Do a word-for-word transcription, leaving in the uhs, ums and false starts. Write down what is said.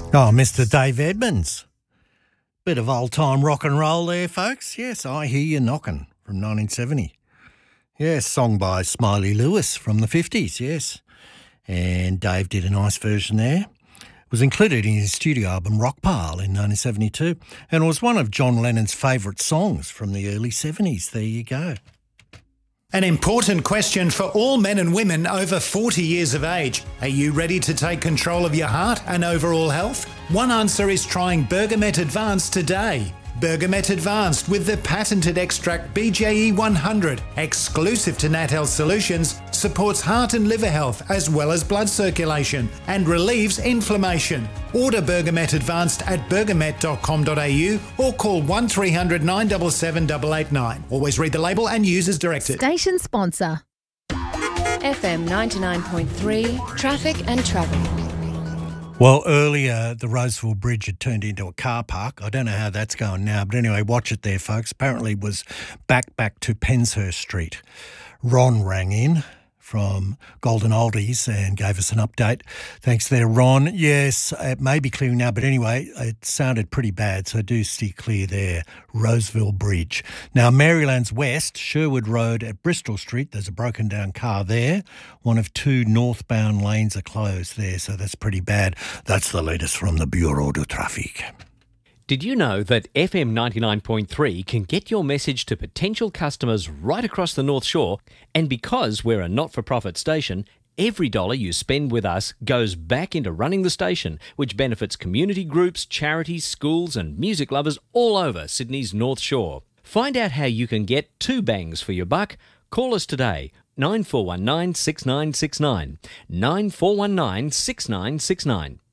Oh, Mister Dave Edmunds. Bit of old-time rock and roll there, folks. Yes, I Hear You Knockin' from nineteen seventy. Yes, song by Smiley Lewis from the fifties, yes. And Dave did a nice version there. It was included in his studio album Rock Pile in nineteen seventy-two, and it was one of John Lennon's favourite songs from the early seventies. There you go. An important question for all men and women over forty years of age. Are you ready to take control of your heart and overall health? One answer is trying Bergamet Advanced today. Bergamet Advanced with the patented extract B J E one hundred, exclusive to Nat Health Solutions, supports heart and liver health as well as blood circulation and relieves inflammation. Order Bergamet Advanced at bergamet dot com dot a u or call one three hundred nine seven seven eight eight nine. Always read the label and use as directed. Station sponsor. F M ninety-nine point three, Traffic and Travel. Well, earlier the Roseville Bridge had turned into a car park. I don't know how that's going now, but anyway, watch it there, folks. Apparently it was back back to Penshurst Street. Ron rang in from Golden Oldies and gave us an update. Thanks there, Ron. Yes, it may be clearing now, but anyway, it sounded pretty bad, so do steer clear there. Roseville Bridge. Now, Maryland's west, Sherwood Road at Bristol Street, there's a broken down car there. One of two northbound lanes are closed there, so that's pretty bad. That's the latest from the Bureau de Trafic. Did you know that F M ninety-nine point three can get your message to potential customers right across the North Shore? And because we're a not-for-profit station, every dollar you spend with us goes back into running the station, which benefits community groups, charities, schools and music lovers all over Sydney's North Shore. Find out how you can get two bangs for your buck. Call us today, nine four one nine six nine six nine, nine four one nine six nine six nine.